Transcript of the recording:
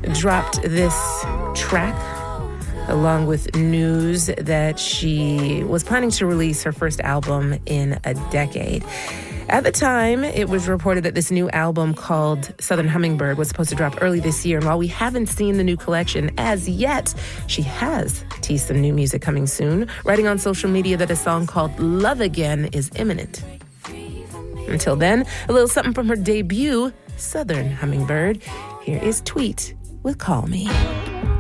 dropped this track along with news that she was planning to release her first album in a decade. At the time, it was reported that this new album called Southern Hummingbird was supposed to drop early this year. And while we haven't seen the new collection as yet, she has teased some new music coming soon, writing on social media that a song called Love Again is imminent. Until then, a little something from her debut, Southern Hummingbird. Here is Tweet with Call Me.